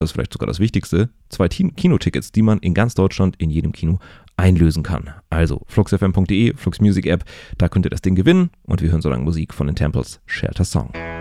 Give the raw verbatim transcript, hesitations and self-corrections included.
das ist vielleicht sogar das Wichtigste, zwei Kinotickets, die man in ganz Deutschland in jedem Kino einlösen kann. Also flux f m punkt d e, Flux Music App, da könnt ihr das Ding gewinnen und wir hören so lange Musik von den Temples, Shelter Song.